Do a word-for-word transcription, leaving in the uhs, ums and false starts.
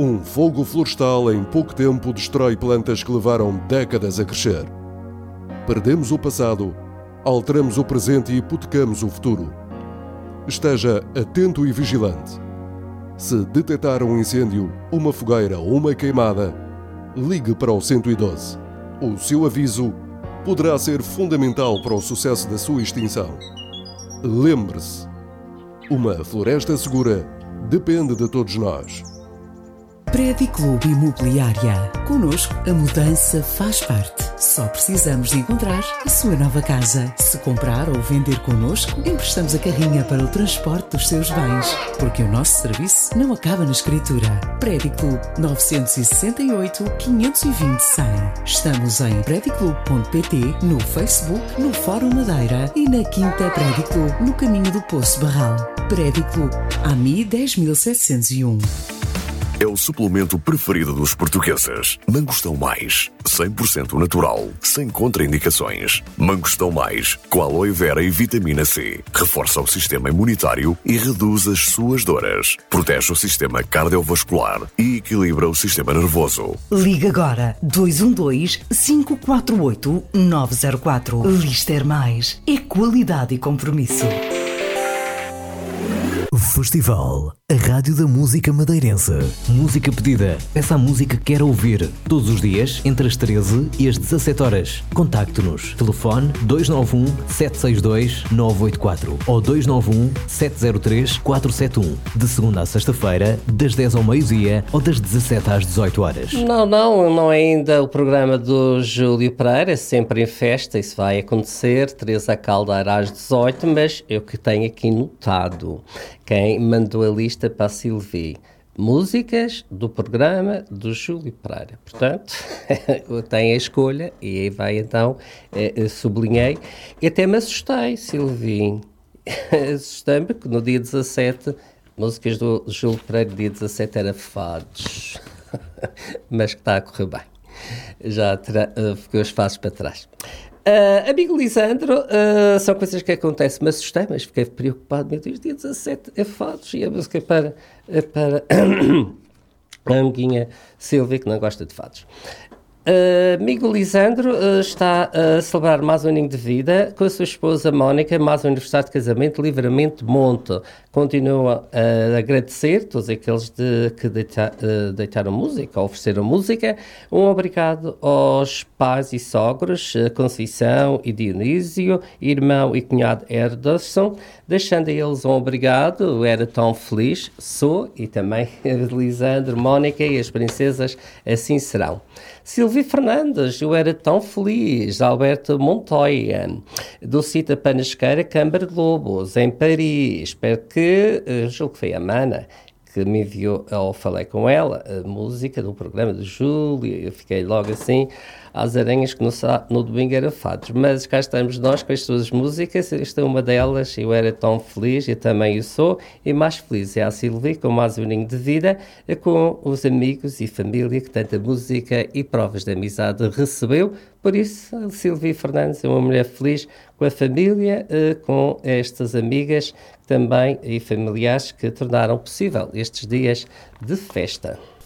Um fogo florestal em pouco tempo destrói plantas que levaram décadas a crescer. Perdemos o passado, alteramos o presente e hipotecamos o futuro. Esteja atento e vigilante. Se detectar um incêndio, uma fogueira ou uma queimada, ligue para o cento e doze. O seu aviso poderá ser fundamental para o sucesso da sua extinção. Lembre-se, uma floresta segura depende de todos nós. Prédio Clube Imobiliária. Connosco, a mudança faz parte. Só precisamos de encontrar a sua nova casa. Se comprar ou vender connosco, emprestamos a carrinha para o transporte dos seus bens. Porque o nosso serviço não acaba na escritura. Prédio Clube nove seis oito, quinhentos e vinte, cem. Estamos em prédio clube ponto pt, no Facebook, no Fórum Madeira e na Quinta Prédio Clube, no caminho do Poço Barral. Prédio Clube, A M I dez mil setecentos e um. É o suplemento preferido dos portugueses. Mangostão Mais, cem por cento natural, sem contraindicações. Mangostão Mais, com aloe vera e vitamina C. Reforça o sistema imunitário e reduz as suas dores. Protege o sistema cardiovascular e equilibra o sistema nervoso. Liga agora dois um dois, cinco quatro oito, nove zero quatro. Lister Mais é qualidade e compromisso. Festival, a rádio da música madeirense. Música pedida, peça a música que quer ouvir. Todos os dias, entre as treze e as dezassete horas. Contacte-nos. Telefone dois nove um, sete seis dois, nove oito quatro ou dois nove um, sete zero três, quatro sete um. De segunda a sexta-feira, das dez ao meio-dia ou das dezassete às dezoito horas. Não, não, não é ainda o programa do Júlio Pereira, sempre em festa, isso vai acontecer. Teresa Caldeira às dezoito, mas eu que tenho aqui notado quem mandou a lista para a Silvi. Músicas do programa do Júlio Pereira. Portanto, tem a escolha e aí vai então, eh, sublinhei. E até me assustei, Silvi. Assustei-me porque no dia dezassete, músicas do Júlio Pereira, dia dezassete era fados. Mas que está a correr bem. Já terá, uh, ficou os fados para trás. Uh, amigo Lisandro, uh, são coisas que acontecem, me assustei, mas fiquei preocupado. Meu Deus, dia dezassete é fados e a música é para, é para a amiguinha Silvia, que não gosta de fados. Uh, amigo Lisandro uh, está a celebrar mais um aninho de vida com a sua esposa Mónica, mais um aniversário de casamento, Livramento Monte. Continua a agradecer todos aqueles de, que deita, uh, deitaram música, ofereceram música. Um obrigado aos pais e sogros, uh, Conceição e Dionísio, irmão e cunhado Erderson, deixando a eles um obrigado. Eu era tão feliz, sou, e também Lisandro, Mónica e as princesas assim serão. Silvia Fernandes, eu era tão feliz. Alberto Montoya, Dulcita Panasqueira, Câmara Globos, em Paris. Espero que, julgo que foi a Mana que me enviou, ou falei com ela, a música do programa do Júlio. Eu fiquei logo assim, às aranhas, que no, no domingo era fados. Mas cá estamos nós com as suas músicas. Esta é uma delas. Eu era tão feliz, eu também o sou. E mais feliz é a Silvia, com mais um aninho de vida, com os amigos e família que tanta música e provas de amizade recebeu. Por isso, a Silvia Fernandes é uma mulher feliz com a família, com estas amigas também e familiares que tornaram possível estes dias de festa.